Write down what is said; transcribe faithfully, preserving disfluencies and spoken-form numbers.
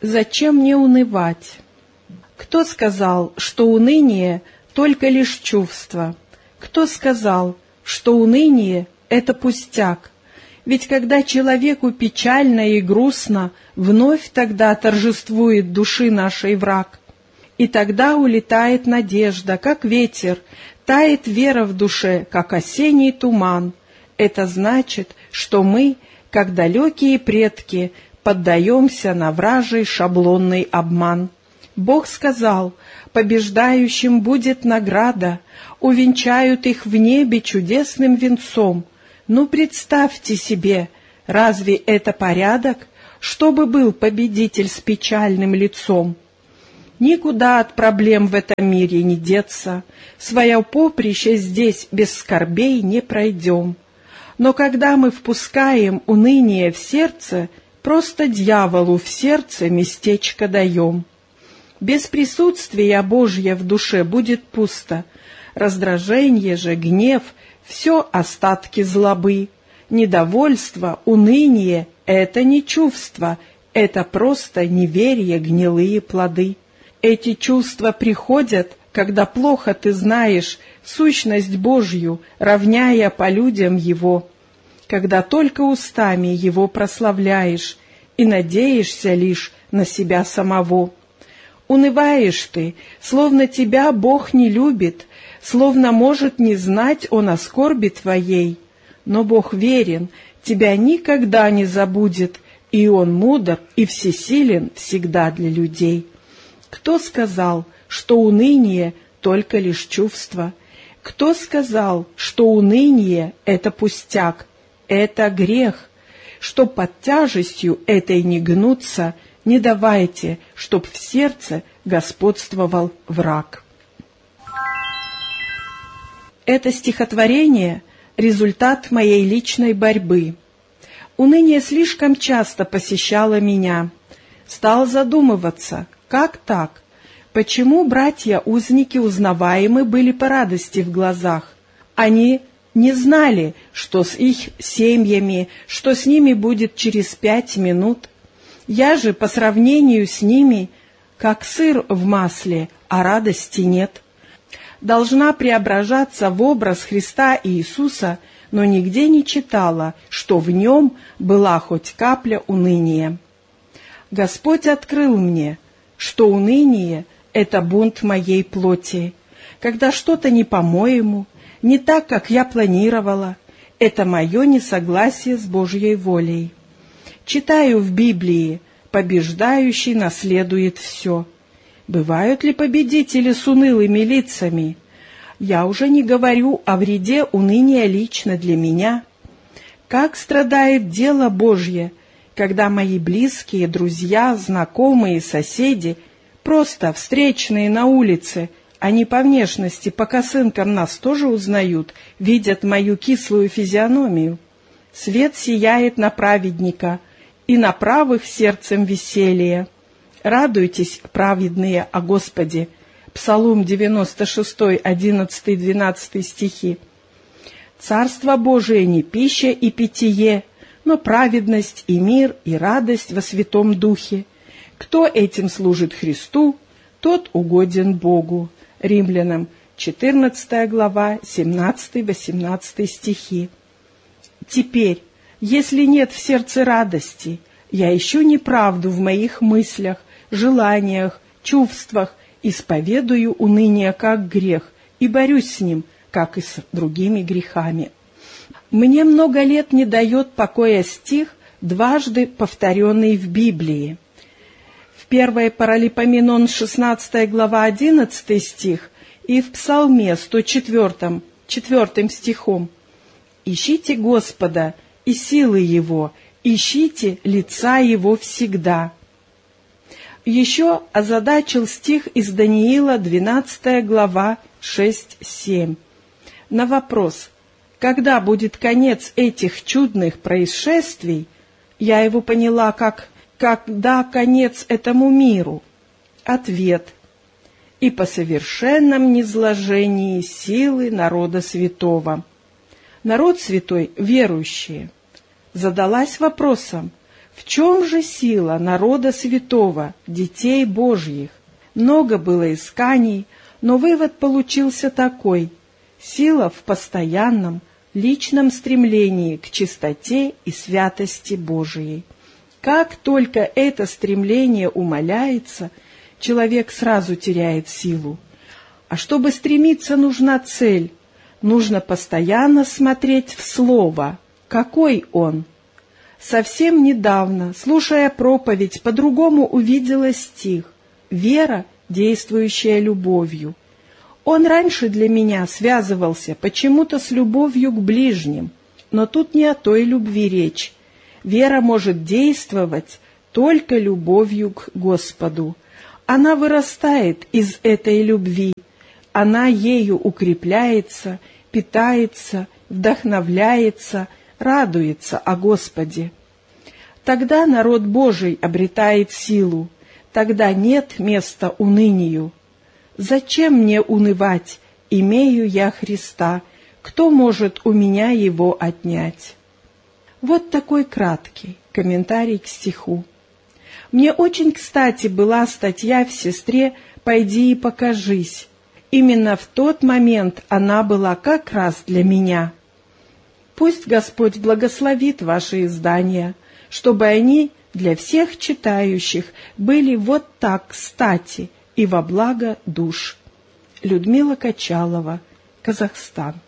Зачем мне унывать? Кто сказал, что уныние — только лишь чувство? Кто сказал, что уныние — это пустяк? Ведь когда человеку печально и грустно, вновь тогда торжествует души нашей враг. И тогда улетает надежда, как ветер, тает вера в душе, как осенний туман. Это значит, что мы, как далекие предки, поддаемся на вражий шаблонный обман. Бог сказал: побеждающим будет награда, увенчают их в небе чудесным венцом. Ну, представьте себе, разве это порядок, чтобы был победитель с печальным лицом? Никуда от проблем в этом мире не деться, свое поприще здесь без скорбей не пройдем. Но когда мы впускаем уныние в сердце, просто дьяволу в сердце местечко даем. Без присутствия Божьего в душе будет пусто, раздражение же, гнев — все остатки злобы. Недовольство, уныние — это не чувство, это просто неверие, гнилые плоды. Эти чувства приходят, когда плохо ты знаешь сущность Божью, равняя по людям Его, когда только устами Его прославляешь и надеешься лишь на себя самого. Унываешь ты, словно тебя Бог не любит, словно может не знать Он о скорби твоей. Но Бог верен, тебя никогда не забудет, и Он мудр и всесилен всегда для людей. Кто сказал, что уныние — только лишь чувство? Кто сказал, что уныние — это пустяк, это грех? Чтоб под тяжестью этой не гнуться, не давайте, чтоб в сердце господствовал враг. Это стихотворение — результат моей личной борьбы. Уныние слишком часто посещало меня. Стал задумываться, как так? Почему братья-узники узнаваемы были по радости в глазах? Они не знали, что с их семьями, что с ними будет через пять минут. Я же, по сравнению с ними, как сыр в масле, а радости нет. Должна преображаться в образ Христа Иисуса, но нигде не читала, что в нем была хоть капля уныния. Господь открыл мне, что уныние — это бунт моей плоти, когда что-то не по-моему, не так, как я планировала. Это мое несогласие с Божьей волей. Читаю в Библии: побеждающий наследует все. Бывают ли победители с унылыми лицами? Я уже не говорю о вреде уныния лично для меня. Как страдает дело Божье, когда мои близкие, друзья, знакомые, соседи, просто встречные на улице, они по внешности, по косынкам нас тоже узнают, видят мою кислую физиономию. Свет сияет на праведника, и на правых сердцем веселье. Радуйтесь, праведные, о Господе. Псалом девяносто шесть, одиннадцатый-двенадцатый стихи. Царство Божие не пища и питье, но праведность и мир и радость во Святом Духе. Кто этим служит Христу, тот угоден Богу. Римлянам четырнадцатая глава, семнадцатый-восемнадцатый стихи. Теперь, если нет в сердце радости, я ищу неправду в моих мыслях, желаниях, чувствах, исповедую уныние как грех и борюсь с ним, как и с другими грехами. Мне много лет не дает покоя стих, дважды повторенный в Библии. В первой Паралипоменон шестнадцатая глава, одиннадцатый стих, и в Псалме сто четвёртом, четвёртым стихом. «Ищите Господа и силы Его, ищите лица Его всегда». Еще озадачил стих из Даниила, двенадцатая глава, шесть-семь. На вопрос, когда будет конец этих чудных происшествий, я его поняла как «когда конец этому миру?» Ответ: «И по совершенном низложении силы народа святого». Народ святой, верующие. Задалась вопросом, В чем же сила народа святого, детей Божьих? Много было исканий, но вывод получился такой: сила в постоянном, личном стремлении к чистоте и святости Божией. Как только это стремление умаляется, человек сразу теряет силу. А чтобы стремиться, нужна цель. Нужно постоянно смотреть в Слово. Какой он? Совсем недавно, слушая проповедь, по-другому увидела стих «Вера, действующая любовью». Он раньше для меня связывался почему-то с любовью к ближним, но тут не о той любви речь. Вера может действовать только любовью к Господу. Она вырастает из этой любви, она ею укрепляется, питается, вдохновляется, радуется о Господе. Тогда народ Божий обретает силу, тогда нет места унынию. Зачем мне унывать? Имею я Христа, кто может у меня его отнять? Вот такой краткий комментарий к стиху. Мне очень кстати была статья в «Сестре» «Пойди и покажись». Именно в тот момент она была как раз для меня. Пусть Господь благословит ваши издания, чтобы они для всех читающих были вот так кстати и во благо душ. Людмила Качалова, Казахстан.